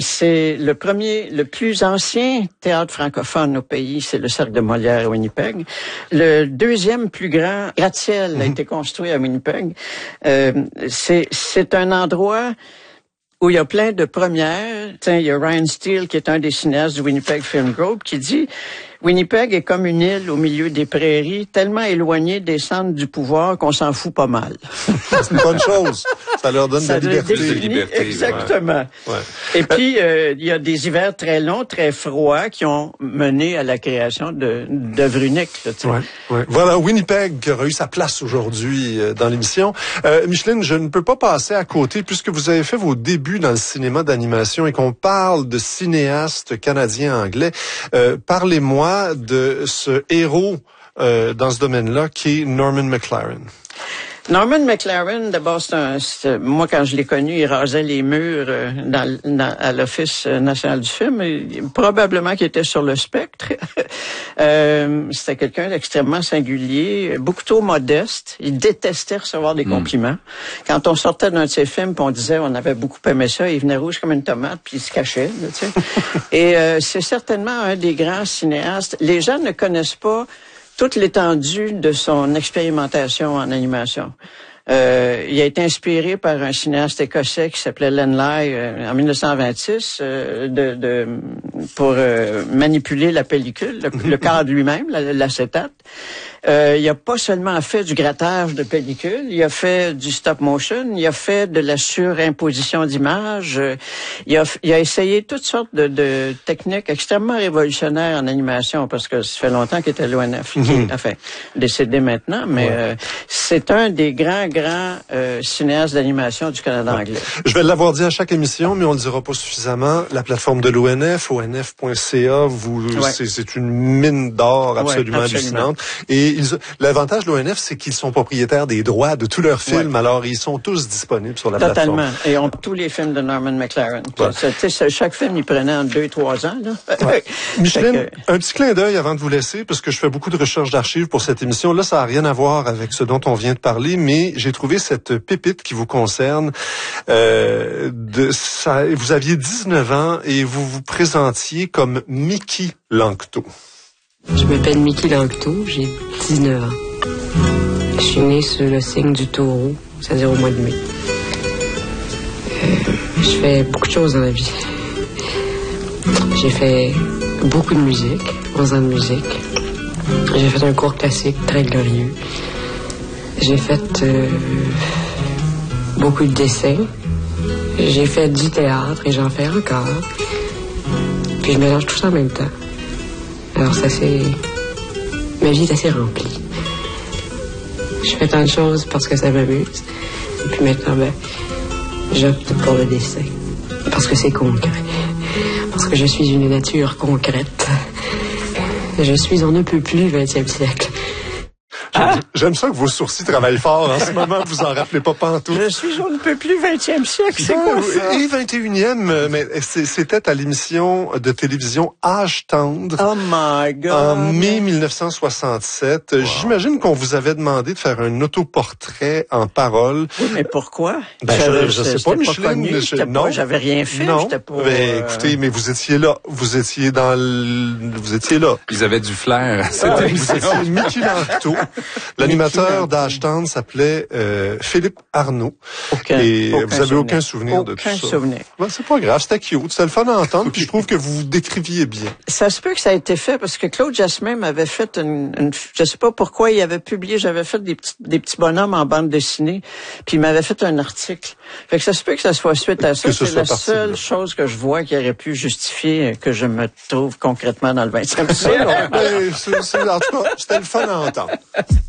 C'est le plus ancien théâtre francophone au pays, c'est le Cercle de Molière à Winnipeg. Le deuxième plus grand gratte-ciel a été construit à Winnipeg. C'est un endroit où il y a plein de premières. Tiens, il y a Ryan Steele, qui est un des cinéastes du Winnipeg Film Group, qui dit « Winnipeg est comme une île au milieu des prairies, tellement éloignée des centres du pouvoir qu'on s'en fout pas mal. » C'est une bonne chose. Ça leur donne de la liberté. Exactement. Ouais. Et puis, il y a des hivers très longs, très froids, qui ont mené à la création d'œuvres uniques. Là, ouais. Voilà, Winnipeg qui aura eu sa place aujourd'hui dans l'émission. Micheline, je ne peux pas passer à côté, puisque vous avez fait vos débuts dans le cinéma d'animation et qu'on parle de cinéastes canadiens-anglais. Parlez-moi de ce héros dans ce domaine-là qui est Norman McLaren. Norman McLaren, d'abord, moi, quand je l'ai connu, il rasait les murs à l'Office national du film. Probablement qu'il était sur le spectre. C'était quelqu'un d'extrêmement singulier, beaucoup trop modeste. Il détestait recevoir des compliments. Quand on sortait d'un de ses films, puis on disait on avait beaucoup aimé ça, il venait rouge comme une tomate, puis il se cachait. Là, tu sais. Et c'est certainement un des grands cinéastes. Les gens ne connaissent pas toute l'étendue de son expérimentation en animation. Il a été inspiré par un cinéaste écossais qui s'appelait Len Lye en 1926 pour manipuler la pellicule, le cadre lui-même, l'acétate. Il a pas seulement fait du grattage de pellicule, il a fait du stop motion, il a fait de la surimposition d'images, il a essayé toutes sortes de techniques extrêmement révolutionnaires en animation, parce que ça fait longtemps qu'il était à l'ONF, qui est, enfin, décédé maintenant, mais c'est un des grands cinéastes d'animation du Canada anglais. Je vais l'avoir dit à chaque émission, mais on le dira pas suffisamment. La plateforme de l'ONF, onf.ca, c'est une mine d'or absolument hallucinante. Et l'avantage de l'ONF, c'est qu'ils sont propriétaires des droits de tous leurs films, alors ils sont tous disponibles sur la plateforme. Totalement. Et on tous les films de Norman McLaren. Chaque film, il prenait en 2-3 ans. Là. Ouais. Micheline, un petit clin d'œil avant de vous laisser, parce que je fais beaucoup de recherches d'archives pour cette émission. Là, ça n'a rien à voir avec ce dont on vient de parler, mais j'ai trouvé cette pépite qui vous concerne. Vous aviez 19 ans et vous vous présentiez comme Mickey Lanctot. Je m'appelle Mickey Lanctot, j'ai 19 ans. Je suis née sous le signe du taureau, c'est-à-dire au mois de mai. Je fais beaucoup de choses dans la vie. J'ai fait beaucoup de musique, 11 ans de musique. J'ai fait un cours classique très glorieux. J'ai fait beaucoup de dessins. J'ai fait du théâtre et j'en fais encore. Puis je mélange tout ça en même temps. Alors ma vie est assez remplie. Je fais tant de choses parce que ça m'amuse. Et puis maintenant, j'opte pour le dessin. Parce que c'est concret. Parce que je suis une nature concrète. Je suis on ne peut plus 20e siècle. J'aime ça que vos sourcils travaillent fort en ce moment, vous en rappelez pas pantoute. Je suis on ne peut plus 20e siècle, c'est quoi ça? Et 21e, mais c'était à l'émission de télévision Âge tendre. Oh my God! En mai 1967. Wow. J'imagine qu'on vous avait demandé de faire un autoportrait en parole. Oui, mais pourquoi? Je sais pas, Micheline. Non, j'avais rien fait. Non. J'étais pas, écoutez, mais vous étiez là. Vous étiez là. Ils avaient du flair. Vous étiez Mickey Lanctot. L'animateur d'Âge tendre s'appelait Philippe Arnaud. Et vous avez aucun souvenir de tout ça. Aucun souvenir. Ben, c'est pas grave, c'était cute. C'était le fun à entendre, puis je trouve que vous vous décriviez bien. Ça se peut que ça a été fait parce que Claude Jasmin m'avait fait je sais pas pourquoi il avait publié, j'avais fait des petits bonhommes en bande dessinée, puis il m'avait fait un article. Fait que ça se peut que ça soit suite à ça. C'est la seule chose que je vois qui aurait pu justifier que je me trouve concrètement dans le 20e siècle. En tout cas, c'était le fun à entendre.